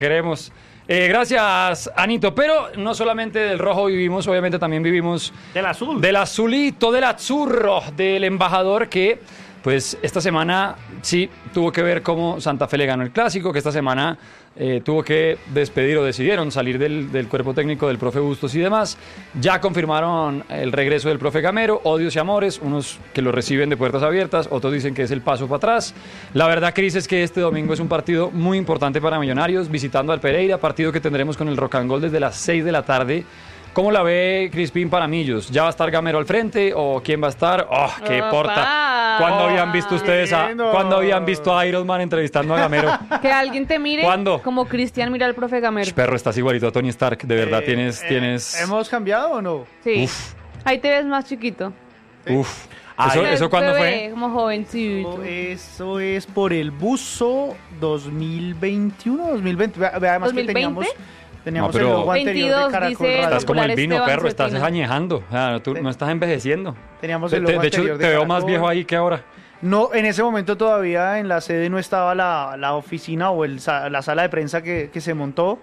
Queremos. Gracias, Anito. Pero no solamente del rojo vivimos, obviamente también vivimos Del azul. del azulito, del azzurro, del embajador que, pues, esta semana sí tuvo que ver cómo Santa Fe le ganó el clásico, que esta semana tuvo que despedir o decidieron salir del cuerpo técnico del profe Bustos y demás. Ya confirmaron el regreso del profe Gamero, odios y amores, unos que lo reciben de puertas abiertas, otros dicen que es el paso para atrás. La verdad, Cris, es que este domingo es un partido muy importante para Millonarios, visitando al Pereira, partido que tendremos con el Rock and Roll desde las 6 de la tarde. ¿Cómo la ve Crispín para Millos? ¿Ya va a estar Gamero al frente o quién va a estar? ¡Oh, qué porta! ¿Cuándo habían visto ustedes cuándo habían visto a Iron Man entrevistando a Gamero? Que alguien te mire ¿Cuándo? como Cristian mira al profe Gamero. Perro, estás igualito a Tony Stark, de verdad, tienes... ¿Hemos cambiado o no? Sí. Uf. Ahí te ves más chiquito. Uf. Ay, ¿Eso cuándo Bebé, fue? como jovencito. Eso es por el buzo 2021, 2020. Además que 2020. teníamos No, pero- el logo anterior 22 de Caracol dice- Radio. Estás como el Popular vino, Esteban perro, estás Cetina. añejando. O sea, tú no estás envejeciendo. Teníamos De, el logo de hecho, anterior te de veo más Caracol. viejo ahí que ahora. No, en ese momento todavía en la sede no estaba la oficina o la sala de prensa que se montó.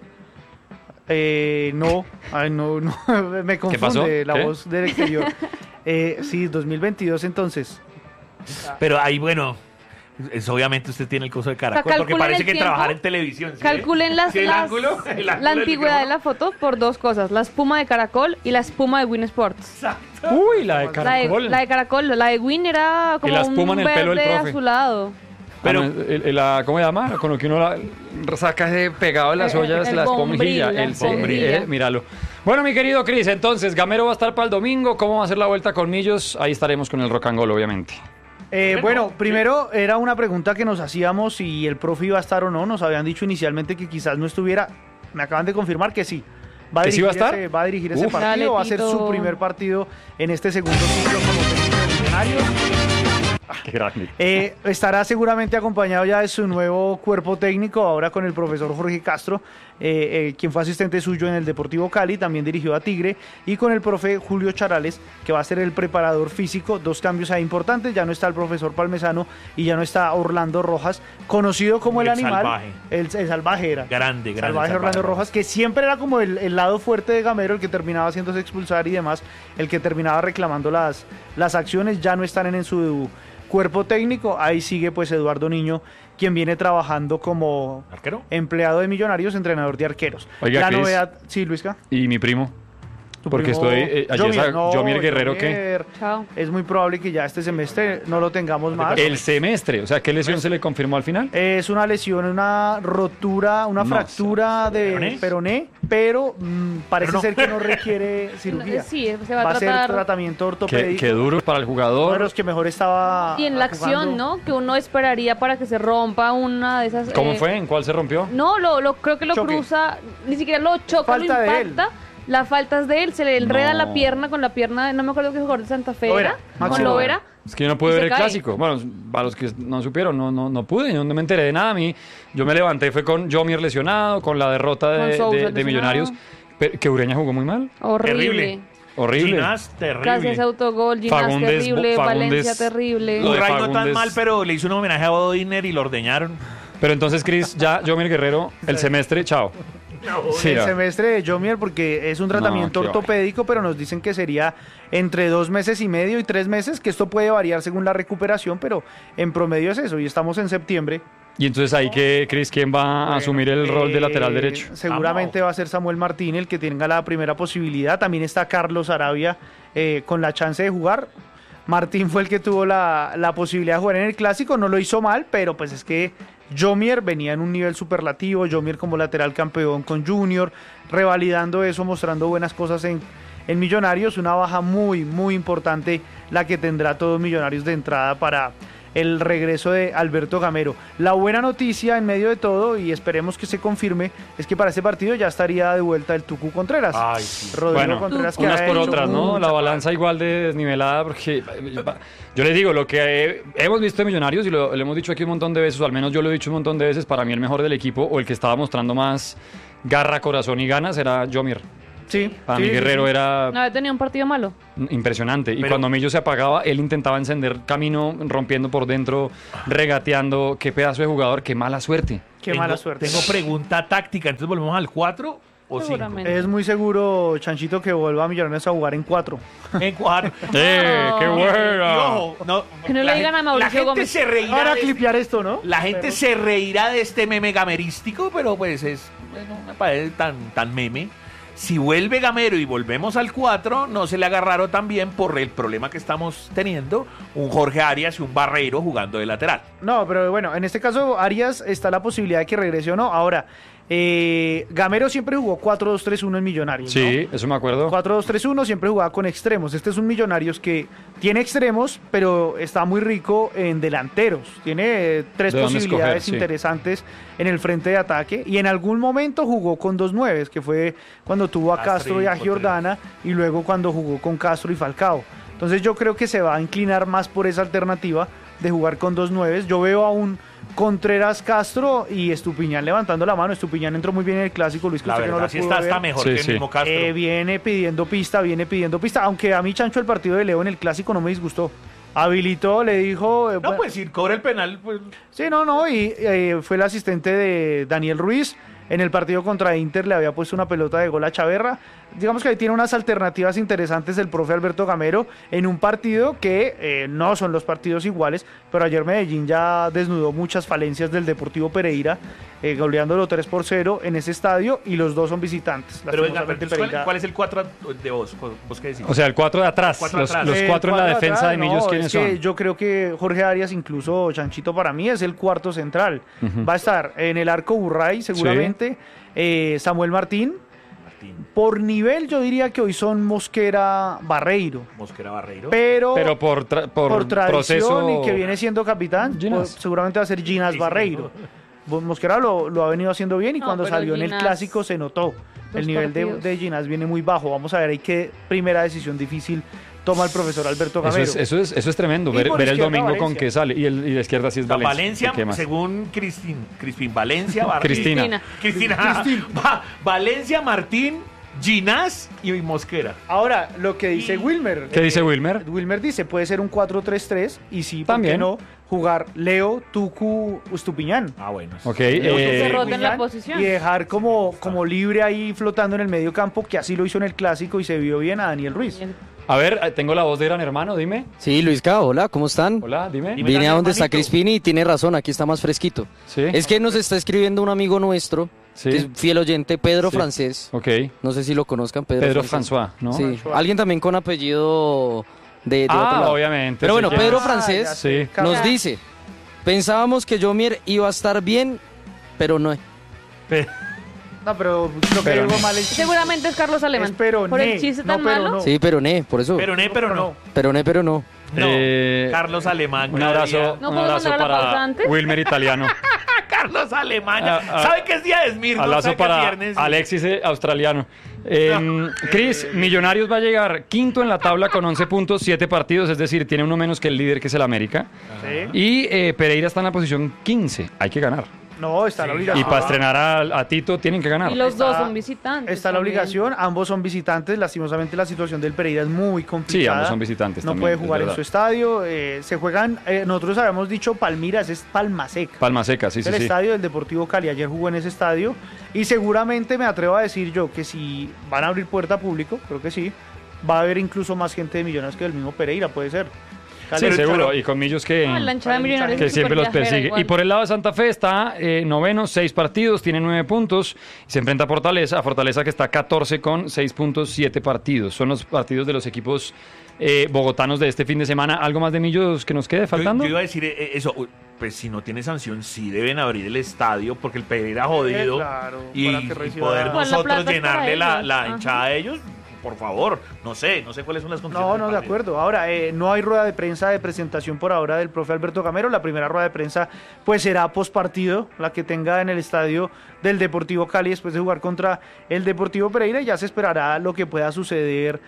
No, me confunde pasó? la ¿Qué? voz del exterior. Sí, 2022 entonces. Pero ahí, bueno, obviamente usted tiene el coso de Caracol, porque calculen parece el que tiempo. trabajar en televisión. ¿sí? Calculen ¿Sí, el ángulo? la antigüedad de la foto por dos cosas. La espuma de Caracol y la espuma de Win Sports. Uy, la de La Caracol. de Caracol, la de Win era como la espuma un en el pelo del verde profe. azulado. Pero- ¿Cómo se llama? Con lo que uno saca ese pegado de las ollas, el la esponjilla. bombril, la El esponjilla. míralo. Bueno, mi querido Cris, entonces, Gamero va a estar para el domingo. ¿Cómo va a ser la vuelta con Millos? Ahí estaremos con el Rock and Roll, obviamente. Bueno, primero era una pregunta que nos hacíamos si el profe iba a estar o no. Nos habían dicho inicialmente que quizás no estuviera. Me acaban de confirmar que sí. ¿Que sí va a estar? Va a dirigir ese Uf. partido. Dale, Va a ser Tito. su primer partido en este segundo ciclo como técnico de Millonarios. Qué grande. Estará seguramente acompañado ya de su nuevo cuerpo técnico, ahora con el profesor Jorge Castro, quien fue asistente suyo en el Deportivo Cali, también dirigió a Tigre, y con el profe Julio Charales, que va a ser el preparador físico. Dos cambios ahí importantes: ya no está el profesor Palmesano y ya no está Orlando Rojas, conocido como el animal. salvaje. El salvaje era. Grande, Salvaje Orlando Rojas, que siempre era como el lado fuerte de Gamero, el que terminaba haciéndose expulsar y demás, el que terminaba reclamando las acciones. Ya no están en su cuerpo técnico. Ahí sigue pues Eduardo Niño, quien viene trabajando como ¿Arquero? empleado de Millonarios, entrenador de arqueros. Oiga, La Cris. novedad, sí, Luisca. ¿Y mi primo? Tu Porque primo estoy... ayer Jomier Guerrero, ¿qué? Jomier. Chao. Es muy probable que ya este semestre no lo tengamos más. El semestre. O sea, ¿qué lesión se le confirmó al final? Es una lesión, una rotura, una No, fractura de ¿Peroné? peroné, pero parece Pero no. ser que no requiere cirugía. Sí, se va Va a a ser tratar. tratamiento ortopédico. Qué duro para el Uno de jugador. los que mejor estaba Y en la jugando. acción, ¿no? Que uno esperaría para que se rompa una de esas. ¿Cómo fue? ¿En cuál se rompió? No, creo que lo Choque. cruza, ni siquiera lo choca, Falta lo de él. impacta. La falta es de él, se le enreda No. la pierna con la pierna, no me acuerdo qué jugador de Santa Fe Lovera, era, Máximo con Lovera. Es que yo no pude Y ver se el cae. clásico. Bueno, para los que no supieron, no pude, no me enteré de nada. A mí, yo me levanté, fue con Jomier lesionado, con la derrota Con de, Sousa de lesionado. Millonarios. Pero, que Ureña jugó muy mal. Horrible. Terrible. Horrible. Ginás, terrible. Gracias autogol, Ginás Fagundes, terrible, Fagundes. Valencia terrible. Lo de Urray no tan Fagundes. mal, pero le hizo un homenaje a Bodiner y lo ordeñaron. Pero entonces, Cris, ya Jomier Guerrero, el semestre, chao. Sí, El ya. semestre de Jomier, porque es un tratamiento qué ortopédico, pero nos dicen que sería entre 2 meses y medio y 3 meses, que esto puede variar según la recuperación, pero en promedio es eso, y estamos en septiembre. Y entonces ahí que, Cris, ¿quién va a asumir el rol de lateral derecho? Seguramente va a ser Samuel Martín el que tenga la primera posibilidad. También está Carlos Arabia con la chance de jugar. Martín fue el que tuvo la posibilidad de jugar en el clásico, no lo hizo mal, pero pues es que Jomier venía en un nivel superlativo, Jomier como lateral campeón con Junior, revalidando eso, mostrando buenas cosas en Millonarios. Una baja muy, muy importante la que tendrá todos Millonarios de entrada para el regreso de Alberto Gamero. La buena noticia en medio de todo, y esperemos que se confirme, es que para ese partido ya estaría de vuelta el Tucu Contreras. Ay, sí. Rodrigo Bueno, Contreras, que unas ha por hecho otras, ¿no? mucha La balanza igual de desnivelada, porque yo les digo, lo que hemos visto de Millonarios, y lo hemos dicho aquí un montón de veces, o al menos yo lo he dicho un montón de veces, para mí el mejor del equipo, o el que estaba mostrando más garra, corazón y ganas, era Jomier. Sí. Para sí, mí sí, Guerrero sí. era No había tenido un partido malo. impresionante. Y Pero- cuando Millo se apagaba, él intentaba encender camino, rompiendo por dentro, regateando. Qué pedazo de jugador, qué mala suerte. Qué mala suerte. Tengo pregunta táctica, entonces volvemos al 4 o 5. Seguramente. Es muy seguro, Chanchito, que vuelva a Millonarios a jugar en 4. En 4. ¡Qué buena! ojo, no, Que no le digan a Mauricio la gente Gómez. se reirá Ahora de- clipear esto, ¿no? La gente Pero- se reirá de este meme gamerístico, pero pues es, bueno, me parece tan meme. Si vuelve Gamero y volvemos al 4, no se le haga raro también por el problema que estamos teniendo, un Jorge Arias y un Barreiro jugando de lateral. No, pero bueno, en este caso Arias está la posibilidad de que regrese o no. Ahora, Gamero siempre jugó 4-2-3-1 en Millonarios, ¿no? Sí, eso me acuerdo. 4-2-3-1 siempre jugaba con extremos. Este es un Millonarios que tiene extremos, pero está muy rico en delanteros. Tiene tres De dónde posibilidades escoger, sí. interesantes en el frente de ataque. Y en algún momento jugó con 2 9, que fue cuando tuvo a Castro Castro y a y Giordana, y luego cuando jugó con Castro y Falcao. Entonces yo creo que se va a inclinar más por esa alternativa de jugar con 2 9. Yo veo a un Contreras Castro y Estupiñán levantando la mano. Estupiñán entró muy bien en el clásico, Luis, que La usted que no verdad, lo sí pudo está ver. hasta mejor Sí, que sí. el mismo Castro. Viene pidiendo pista, aunque a mí, Chancho, el partido de Leo en el clásico no me disgustó. Habilitó, le dijo... No, pues si cobra el penal, pues... Sí, no, y fue el asistente de Daniel Ruiz. En el partido contra Inter le había puesto una pelota de gol a Chaverra. Digamos que ahí tiene unas alternativas interesantes el profe Alberto Gamero en un partido que no son los partidos iguales, pero ayer Medellín ya desnudó muchas falencias del Deportivo Pereira, goleándolo 3-0 en ese estadio, y los dos son visitantes. Pero venga, Lastimosamente, pero Pereira- ¿cuál es el 4 de vos? ¿Vos qué decís? O sea, el 4 de atrás. Cuatro Los, atrás. los El 4 en la cuadro defensa atrás, de Millos, no, ¿quiénes es que son? yo creo que Jorge Arias, incluso Chanchito, para mí es el cuarto central. Ujú. Va a estar en el arco Burray, seguramente. Samuel Martín. Martín, Por nivel, yo diría que hoy son Mosquera Barreiro. Mosquera Barreiro. Pero Pero por tradición proceso... y que viene siendo capitán, Ginas. pues, seguramente va a ser Ginas Sí, sí, Barreiro. Mosquera lo ha venido haciendo bien, y No, cuando pero salió en el Ginas, clásico se notó. El dos nivel partidos. de Ginas viene muy bajo. Vamos a ver ahí qué primera decisión difícil toma el profesor Alberto Gamero. Eso es tremendo, Y ver, por ver el izquierda, domingo con Valencia. qué sale. Y la izquierda sí es O sea, Valencia. Valencia, ¿Qué más? según Crispín Valencia, Barreiro. Cristina. Cristina. Valencia, Martín, Ginás y Mosquera. Ahora, lo que dice Wilmer. ¿Qué dice Wilmer? Wilmer dice, puede ser un 4-3-3 y sí, ¿por También. qué no? Jugar Leo, Tucu, Estupiñán. Ah, bueno. Ok. Leo, Tucu, se roten Estupiñán, la posición. Y dejar como libre ahí flotando en el medio campo, que así lo hizo en el clásico y se vio bien a Daniel Ruiz. A ver, tengo la voz de Gran Hermano, dime. Sí, Luisca, hola, ¿cómo están? Hola, dime. Dime. Vine a donde está hermanito. Crispini y tiene razón, aquí está más fresquito. Sí. Es que nos está escribiendo un amigo nuestro, Sí. que es fiel oyente, Pedro Sí. Francés. Ok. No sé si lo conozcan, Pedro Francés. François, ¿no? Sí, François. alguien también con apellido de otro Ah, lado. obviamente. Pero bueno, sé quién Pedro es. Francés ya sé, Sí. Carlos. nos dice, pensábamos que Jomier iba a estar bien, pero no. No, pero creo que Pero algo no. mal el chiste. Seguramente es Carlos Alemán. Es Peroné, Por el chiste no tan Perono. malo. Sí, pero no, por eso. Pero no. Pero no. No, Eh, Carlos Alemán. Un cada abrazo, día. ¿No un puedo abrazo mandar a la pausa para antes? Wilmer Italiano. Carlos Alemán. Ah, ¿Sabe que es día de Esmirno? Abrazo ¿Sabe que es para viernes? Alexis australiano. Cris, Millonarios va a llegar quinto en la tabla con 11 puntos, 7 partidos, es decir, tiene uno menos que el líder, que es el América. Sí. Y Pereira está en la posición 15, hay que ganar. No, está la Y obligación. para estrenar a Tito tienen que ganar. Y los dos Está- son visitantes. Está la también. obligación, ambos son visitantes. Lastimosamente la situación del Pereira es muy complicada. Sí, ambos son visitantes No también, puede es jugar en verdad. su estadio. Se juegan, nosotros habíamos dicho Palmiras, es Palma Seca. Palma Seca, sí, Es sí, el sí. estadio del Deportivo Cali. Ayer jugó en ese estadio. Y seguramente me atrevo a decir yo que si van a abrir puerta a público, creo que sí, va a haber incluso más gente de Millonarios que del mismo Pereira, puede ser. Sí, Cali- seguro. Y con Millos que... No, la hinchada de Millonarios que es siempre los súper viajera persigue. igual. Y por el lado de Santa Fe está noveno, 6 partidos, tiene 9 puntos. Y se enfrenta a Fortaleza que está 14 con 6 puntos, 7 partidos. Son los partidos de los equipos bogotanos de este fin de semana. ¿Algo más de Millos que nos quede faltando? Yo iba a decir eso. Pues si no tiene sanción, sí deben abrir el estadio porque el Pereira jodido. claro, y, para que y reciba- poder Pues la nosotros plata es para llenarle la ellos. Ajá. hinchada a ellos. por favor, no sé cuáles son las condiciones. No, del no, de partido. acuerdo. Ahora, no hay rueda de prensa de presentación por ahora del profe Alberto Gamero. La primera rueda de prensa pues será postpartido, la que tenga en el estadio del Deportivo Cali después de jugar contra el Deportivo Pereira. Ya se esperará lo que pueda suceder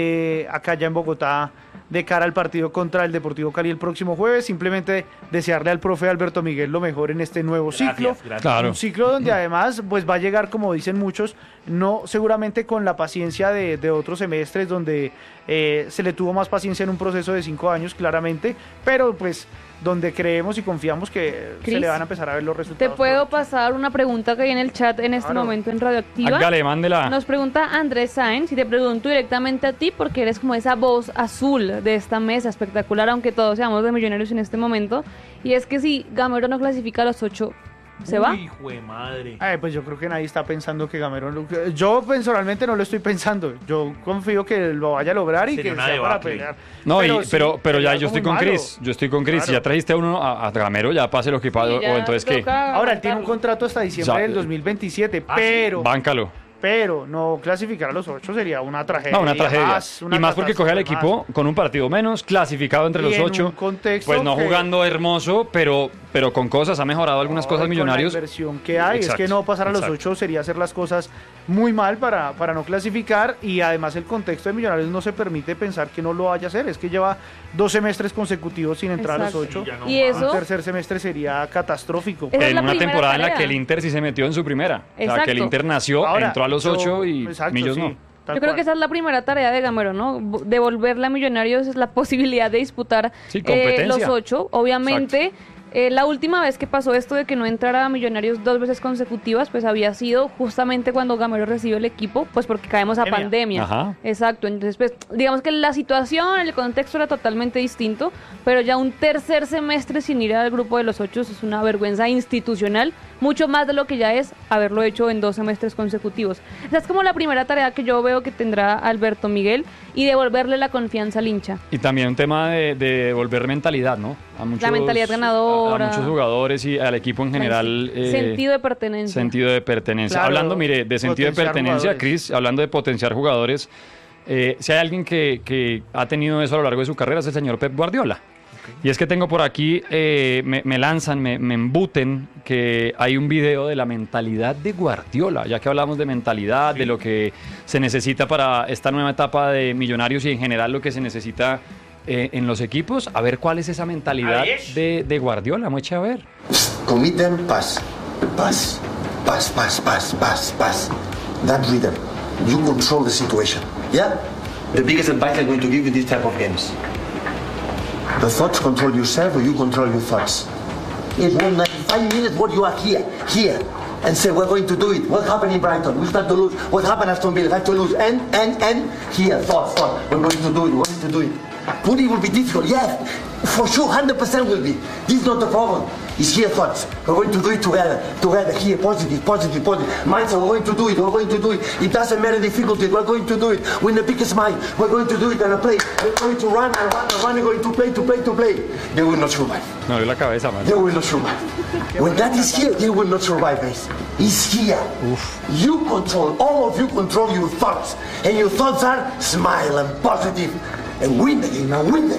acá ya en Bogotá de cara al partido contra el Deportivo Cali el próximo jueves. Simplemente desearle al profe Alberto Miguel lo mejor en este nuevo ciclo. Gracias. Claro. Un ciclo donde además pues va a llegar, como dicen muchos, no seguramente con la paciencia de otros semestres donde se le tuvo más paciencia en un proceso de 5 años claramente, pero pues donde creemos y confiamos que se Cris, le van a empezar a ver los Te resultados. puedo pasar una pregunta que hay en el chat en este Claro. momento en Radioactiva. Hágale, mándela. Nos pregunta Andrés Sáenz y te pregunto directamente a ti porque eres como esa voz azul de esta mesa espectacular, aunque todos seamos de Millonarios en este momento. Y es que si Gamero no clasifica a los 8, ¿se va? Uy, hijo de madre. Pues yo creo que nadie está pensando que Gamero... Yo personalmente no lo estoy pensando. Yo confío que lo vaya a lograr y Sería que una sea para debacle. pelear. No, sí, pero ya sería yo algo estoy muy con malo. Cris. Yo estoy con Cris. Claro. Si ya trajiste a uno a Gamero, ya pase lo que pase. Sí, ya O entonces, ¿qué? toca Ahora, él tiene un aguantarlo. contrato hasta diciembre O sea, del 2027, ¿ah, sí? Báncalo. pero no clasificar a los 8 sería una tragedia. No, una tragedia. una Y más porque coge al catástrofe equipo con un partido menos, clasificado entre Y los en 8. un contexto Pues no que- jugando hermoso, pero con cosas. Ha mejorado algunas No, cosas y con Millonarios. La inversión que hay es Exacto, que no pasar a los exacto. 8 sería hacer las cosas muy mal para no clasificar, y además el contexto de Millonarios no se permite pensar que no lo vaya a hacer. Es que lleva 2 semestres consecutivos sin entrar a los Exacto. 8. Sí, ya no Y más. eso- Un tercer semestre sería catastrófico. Esa es En la una primera temporada en la tarea. que el Inter sí se metió en su primera. O sea, que el Exacto. Inter nació, Ahora, entró a los yo- 8 y exacto, Millos sí, no. tal Yo creo cual. que esa es la primera tarea de Gamero, ¿no? Devolverle a Millonarios es la posibilidad de disputar Sí, competencia. los 8. Obviamente, la última vez que pasó esto de que no entrara a Millonarios 2 veces consecutivas, pues había sido justamente cuando Gamero recibió el equipo, pues porque caemos a pandemia. Ajá. Exacto. Entonces, pues, digamos que la situación, el contexto era totalmente distinto, pero ya un tercer semestre sin ir al grupo de los 8 es una vergüenza institucional, mucho más de lo que ya es haberlo hecho en 2 semestres consecutivos. Esa es como la primera tarea que yo veo que tendrá Alberto Miguel, y devolverle la confianza al hincha. Y también un tema de devolver mentalidad, ¿no? A muchos, La mentalidad ganadora. A muchos jugadores y al equipo en general. Sentido de pertenencia. Sentido de pertenencia. Claro, Hablando, mire, de sentido de potenciar pertenencia, jugadores. Cris, hablando de potenciar jugadores, si hay alguien que ha tenido eso a lo largo de su carrera es el señor Pep Guardiola. Y es que tengo por aquí, me lanzan, me embuten que hay un video de la mentalidad de Guardiola, ya que hablamos de mentalidad, de lo que se necesita para esta nueva etapa de Millonarios y en general lo que se necesita en los equipos. A ver cuál es esa mentalidad A ver. de Guardiola, vamos a echar a ver. Commit them, pass. Pass. Pass, pass, pass, pass, pass. That rhythm. You control the situation. Yeah? The biggest advice I'm going to give you this type of games. The thoughts control yourself or you control your thoughts. It will 95 minutes what you are here, and say we're going to do it. What happened in Brighton? We start to lose. What happened Aston Villa? Have to lose. And here, thought. We're going to do it. We're going to do it. Would it will be difficult? Yes, for sure, 100% will be. This is not the problem. It's here thoughts. We're going to do it together here, positive. Mindset, we're going to do it. It doesn't matter difficulties, we're going to do it. With the biggest mind, we're going to do it and play. We're going to run, we're going to play. They will not survive. No dio la cabeza, man. They will not survive. When that is here, they will not survive, guys. It's here. You control, all of you control your thoughts. And your thoughts are smile and positive. And win the game,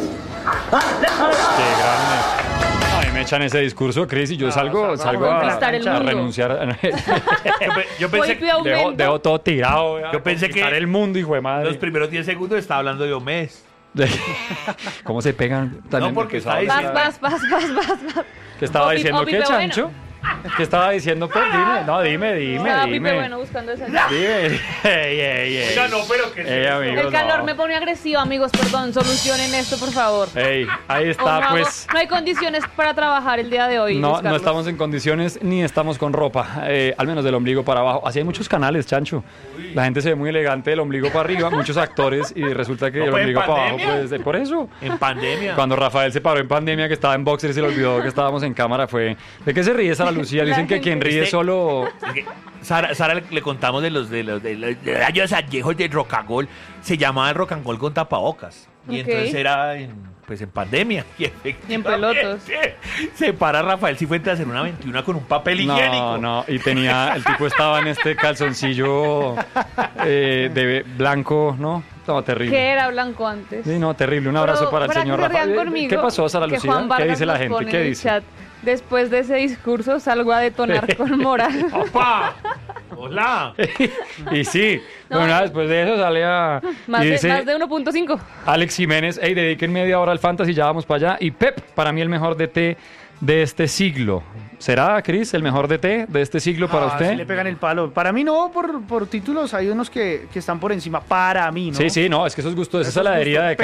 Qué grande. Ay, me echan ese discurso, Cris, y yo salgo a conquistar el mundo. renunciar. Yo pensé, Golpe aumento. Dejo todo tirado. Yo pensé que conquistar el mundo, hijo de madre. los primeros 10 segundos estaba hablando de Omés. ¿Cómo se pegan también? No, porque empezaba está a diciendo- decir- Vas. ¿Qué estaba Opi- diciendo? Opi, ¿Qué, pero Chancho? ¿Qué estaba diciendo? Pues dime. No, dime. Estaba Pipe Bueno buscando esa. Dime. Ey. Oiga, no, pero que Ey, amigos, El calor no. me pone agresivo, amigos. Perdón, solucionen esto, por favor. Ey, ahí O está, no, pues. no hay condiciones para trabajar el día de hoy. No, Luis no Carlos. estamos en condiciones ni estamos con ropa, al menos del ombligo para abajo. Así hay muchos canales, Chancho. La gente se ve muy elegante del ombligo para arriba, muchos actores, y resulta que No, el pues, en ombligo para abajo, pandemia. pues por eso. en pandemia. Cuando Rafael se paró en pandemia, que estaba en boxer y se le olvidó que estábamos en cámara, fue... ¿De qué se ríe Sara Lucía? Dicen que quien ríe Este- solo... Es que Sara le contamos de los años añejos de Rocangol. Se llamaba el Rocangol con tapabocas. Y Ok. entonces era pues en pandemia. Y en pelotos. Se para Rafael Cifuentes a hacer una 21 con un papel higiénico. No, y el tipo estaba en este calzoncillo de blanco, ¿no? No, terrible. Que era blanco antes. Sí, no, terrible. Un abrazo para el señor Rafael. Conmigo, ¿Qué pasó, Sara que Lucía? Juan ¿Qué Vargas dice la nos gente? pone ¿Qué en el dice? chat, después de ese discurso salgo a detonar con moral. ¡Opa! ¡Hola! Y sí, No, bueno, después de eso sale a... Más y de dice 1.5. Alex Jiménez, hey, dediquen media hora al fantasy, ya vamos para allá. Y Pep, para mí el mejor DT de este siglo. ¿Será, Cris, el mejor DT de este siglo para usted? Sí le pegan el palo. Para mí no, por títulos hay unos que están por encima. Para mí, ¿no? Sí, no, es que eso es gusto, esa es la heladería de